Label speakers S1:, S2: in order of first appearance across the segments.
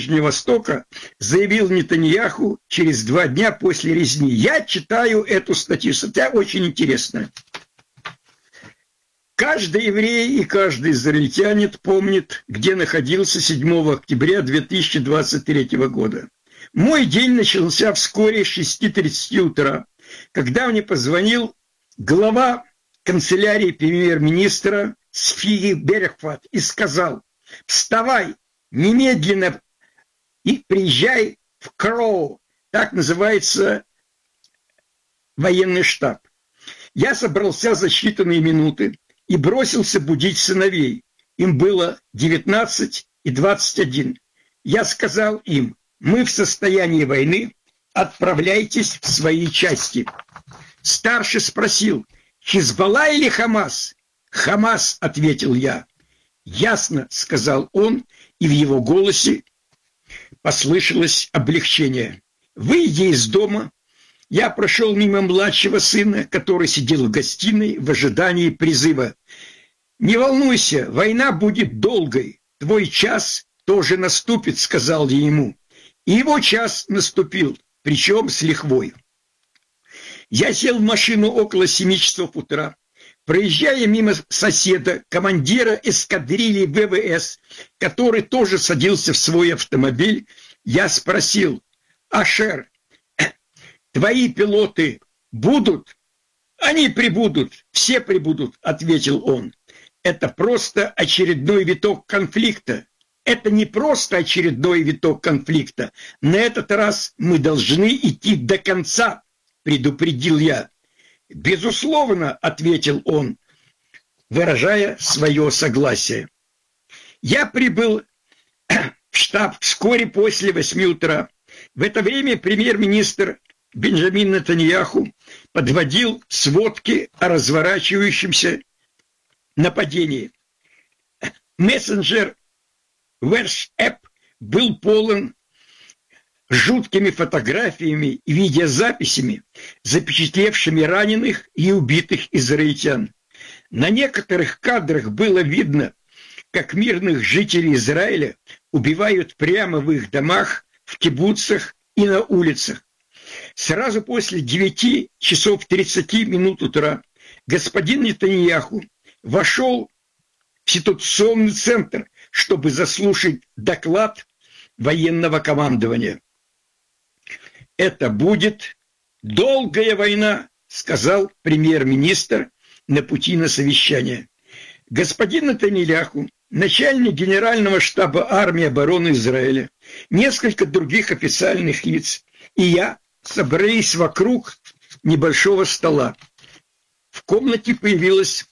S1: Ближнего Востока, заявил Нетаньяху через 2 дня после резни. Я читаю эту статью, статья очень интересная. Каждый еврей и каждый израильтянин помнит, где находился 7 октября 2023 года. Мой день начался вскоре с 6:30 утра, когда мне позвонил глава канцелярии премьер-министра Сфиги Берехфат и сказал: «Вставай немедленно и приезжай в Кроу», так называется военный штаб. Я собрался за считанные минуты и бросился будить сыновей. Им было 19 и 21. Я сказал им: «Мы в состоянии войны, отправляйтесь в свои части». Старший спросил: «Хизбалла или Хамас?» «Хамас», — ответил я. «Ясно», — сказал он, и в его голосе послышалось облегчение. Выйдя из дома, я прошел мимо младшего сына, который сидел в гостиной в ожидании призыва. «Не волнуйся, война будет долгой, твой час тоже наступит», — сказал я ему. И его час наступил, причем с лихвой. Я сел в машину около 7 часов утра. Проезжая мимо соседа, командира эскадрильи ВВС, который тоже садился в свой автомобиль, я спросил: «Ашер, твои пилоты будут?» «Они прибудут, все прибудут», — ответил он. «Это просто очередной виток конфликта. Это не просто очередной виток конфликта. На этот раз мы должны идти до конца», — предупредил я. «Безусловно», — ответил он, выражая свое согласие. Я прибыл в штаб вскоре после 8 утра. В это время премьер-министр Бенджамин Нетаньяху подводил сводки о разворачивающемся нападении. Мессенджер WhatsApp был полон жуткими фотографиями и видеозаписями, запечатлевшими раненых и убитых израильтян. На некоторых кадрах было видно, как мирных жителей Израиля убивают прямо в их домах, в кибуцах и на улицах. Сразу после 9 часов 30 минут утра господин Нетаньяху вошел в ситуационный центр, чтобы заслушать доклад военного командования. «Это будет долгая война», — сказал премьер-министр на пути на совещание. Господин Нетаньяху, начальник генерального штаба армии обороны Израиля, несколько других официальных лиц и я собрались вокруг небольшого стола. В комнате появилась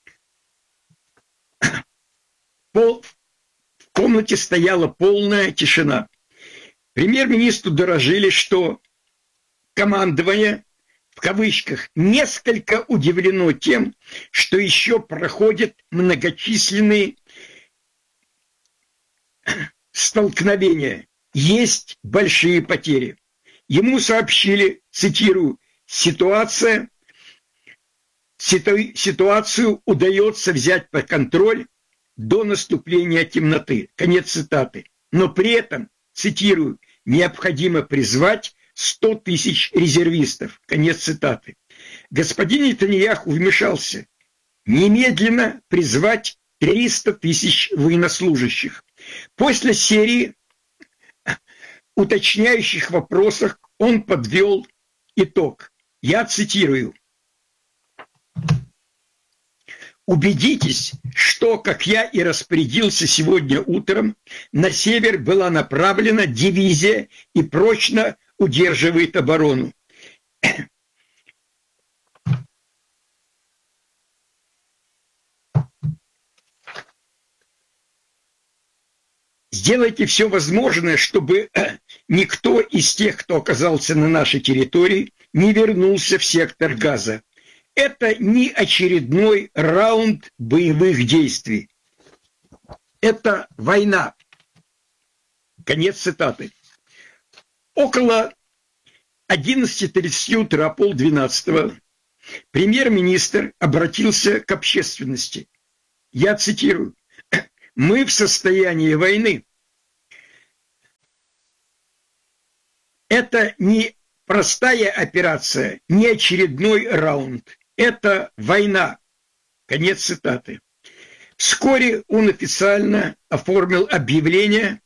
S1: в комнате стояла полная тишина. Премьер-министру доложили, что командование, в кавычках, несколько удивлено тем, что еще проходят многочисленные столкновения. Есть большие потери. Ему сообщили, цитирую: ситуацию удается взять под контроль до наступления темноты. Конец цитаты. Но при этом, цитирую, необходимо призвать 100 тысяч резервистов. Конец цитаты. Господин Нетаньяху вмешался. Немедленно призвать 300 тысяч военнослужащих. После серии уточняющих вопросов он подвел итог. Я цитирую: «Убедитесь, что, как я и распорядился сегодня утром, на север была направлена дивизия и прочно удерживает оборону. Сделайте все возможное, чтобы никто из тех, кто оказался на нашей территории, не вернулся в сектор Газа. Это не очередной раунд боевых действий. Это война». Конец цитаты. Около 11:30 утра, 11:30, премьер-министр обратился к общественности. Я цитирую: «Мы в состоянии войны. Это не простая операция, не очередной раунд. Это война. Конец цитаты. Вскоре он официально оформил объявление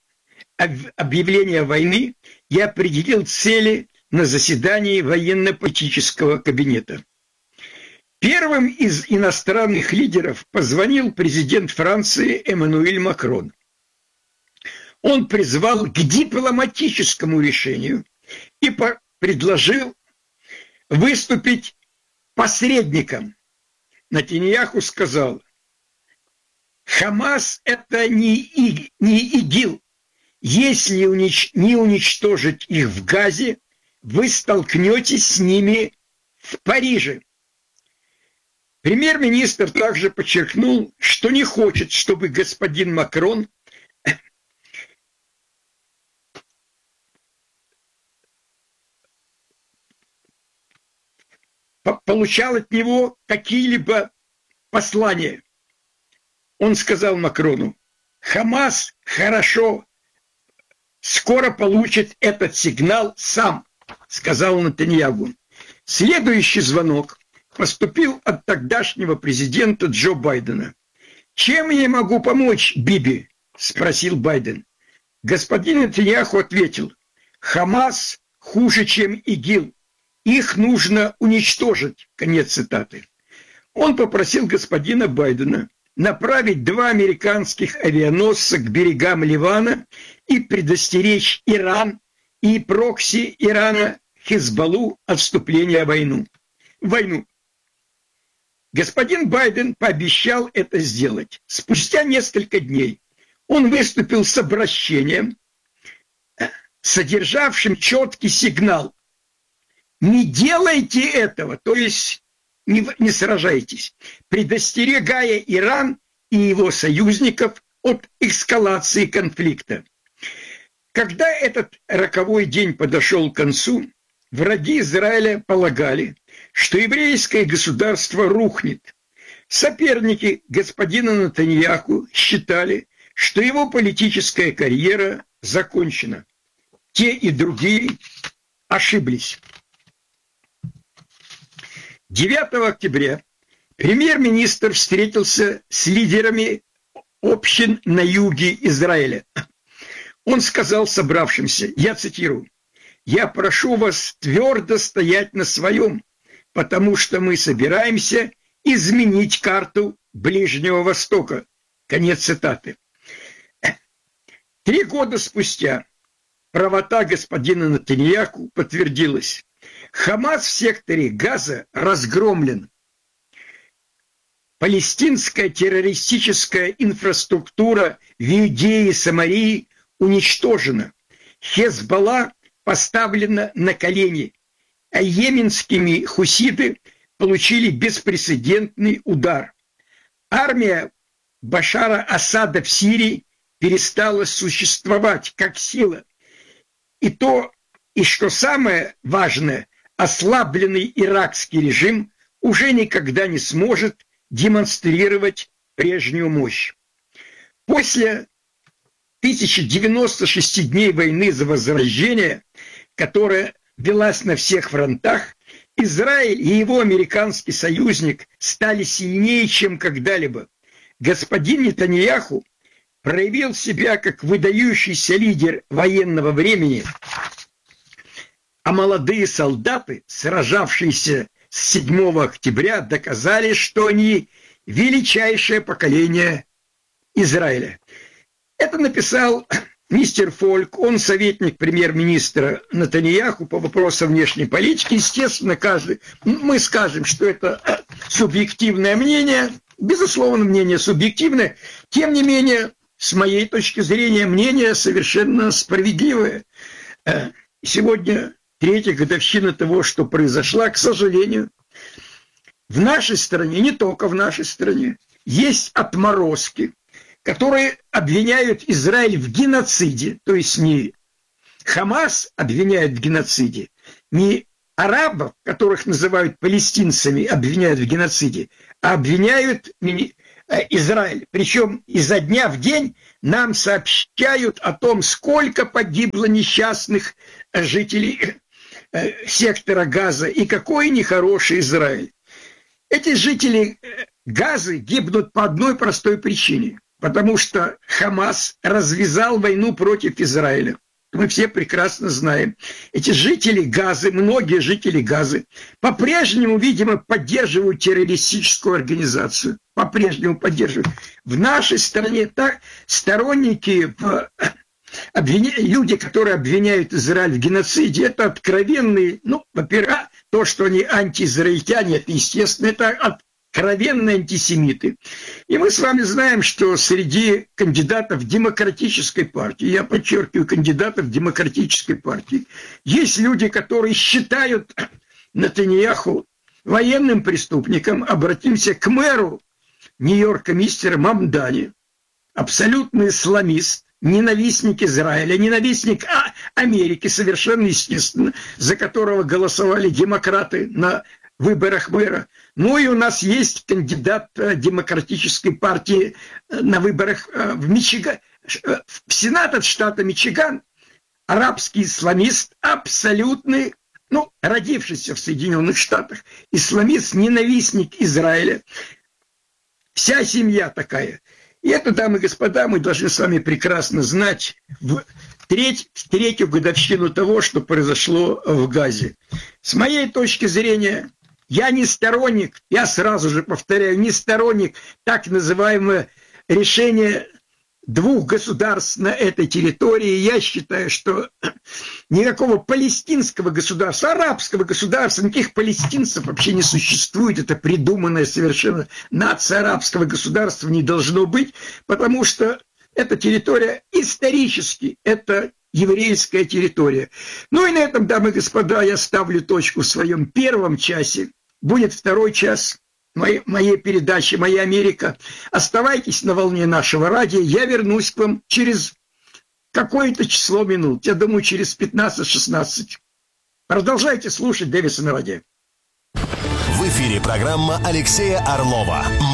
S1: войны и определил цели на заседании военно-политического кабинета. Первым из иностранных лидеров позвонил президент Франции Эммануэль Макрон. Он призвал к дипломатическому решению и предложил выступить посредником. Нетаньяху сказал: «Хамас – это не ИГИЛ. Если не уничтожить их в Газе, вы столкнетесь с ними в Париже». Премьер-министр также подчеркнул, что не хочет, чтобы господин Макрон получал от него какие-либо послания. Он сказал Макрону: «Хамас хорошо, скоро получит этот сигнал сам», сказал Нетаньяху. Следующий звонок поступил от тогдашнего президента Джо Байдена. «Чем я могу помочь, Биби?» – спросил Байден. Господин Нетаньяху ответил: «Хамас хуже, чем ИГИЛ. Их нужно уничтожить». Конец цитаты. Он попросил господина Байдена направить 2 американских авианосца к берегам Ливана и предостеречь Иран и прокси Ирана Хизбаллу от вступления в войну. Господин Байден пообещал это сделать. Спустя несколько дней он выступил с обращением, содержавшим четкий сигнал: «Не делайте этого», то есть не сражайтесь, предостерегая Иран и его союзников от эскалации конфликта. Когда этот роковой день подошел к концу, враги Израиля полагали, что еврейское государство рухнет. Соперники господина Нетаньяху считали, что его политическая карьера закончена. Те и другие ошиблись. 9 октября премьер-министр встретился с лидерами общин на юге Израиля. Он сказал собравшимся, я цитирую: «Я прошу вас твердо стоять на своем, потому что мы собираемся изменить карту Ближнего Востока». Конец цитаты. 3 года спустя правота господина Нетаньяху подтвердилась. Хамас в секторе Газа разгромлен. Палестинская террористическая инфраструктура в Иудее и Самарии уничтожена. Хезболла поставлена на колени, а йеменские хуситы получили беспрецедентный удар. Армия Башара Асада в Сирии перестала существовать как сила. И что самое важное, ослабленный иракский режим уже никогда не сможет демонстрировать прежнюю мощь. После 1096 дней войны за возрождение, которая велась на всех фронтах, Израиль и его американский союзник стали сильнее, чем когда-либо. Господин Нетаньяху проявил себя как выдающийся лидер военного времени, а молодые солдаты, сражавшиеся с 7 октября, доказали, что они величайшее поколение Израиля. Это написал мистер Фольк, он советник премьер-министра Нетаньяху по вопросам внешней политики. Естественно, мы скажем, что это субъективное мнение, безусловно, мнение субъективное, тем не менее, с моей точки зрения, мнение совершенно справедливое. Сегодня 3-я годовщина того, что произошло, к сожалению, в нашей стране, не только в нашей стране, есть отморозки, которые обвиняют Израиль в геноциде, то есть не Хамас обвиняет в геноциде, не арабов, которых называют палестинцами, обвиняют в геноциде, а обвиняют Израиль. Причем изо дня в день нам сообщают о том, сколько погибло несчастных жителей сектора Газа и какой нехороший Израиль. Эти жители Газы гибнут по одной простой причине. Потому что Хамас развязал войну против Израиля. Мы все прекрасно знаем. Эти жители Газы, многие жители Газы, по-прежнему, видимо, поддерживают террористическую организацию. По-прежнему поддерживают. В нашей стране сторонники, люди, которые обвиняют Израиль в геноциде, это откровенные, во-первых, то, что они антиизраильтяне, это естественно, это откровенные антисемиты. И мы с вами знаем, что среди кандидатов демократической партии, я подчеркиваю, кандидатов демократической партии, есть люди, которые считают Нетаньяху военным преступником. Обратимся к мэру Нью-Йорка, мистеру Мамдани, абсолютный исламист, ненавистник Израиля, ненавистник Америки, совершенно естественно, за которого голосовали демократы на выборах мэра. Ну и у нас есть кандидат демократической партии на выборах в Сенат от штата Мичиган, арабский исламист, абсолютный, родившийся в Соединенных Штатах, исламист, ненавистник Израиля. Вся семья такая. И это, дамы и господа, мы должны с вами прекрасно знать в третью годовщину того, что произошло в Газе. С моей точки зрения, я не сторонник, я сразу же повторяю, не сторонник так называемого решения двух государств на этой территории. Я считаю, что никакого палестинского государства, арабского государства, никаких палестинцев вообще не существует. Это придуманная совершенно нация арабского государства не должно быть, потому что эта территория исторически, это еврейская территория. Ну и на этом, дамы и господа, я ставлю точку в своем первом часе. Будет второй час моей передачи «Моя Америка». Оставайтесь на волне нашего радио. Я вернусь к вам через какое-то число минут. Я думаю, через 15-16. Продолжайте слушать Дэвиса на воде.
S2: В эфире программа Алексея Орлова.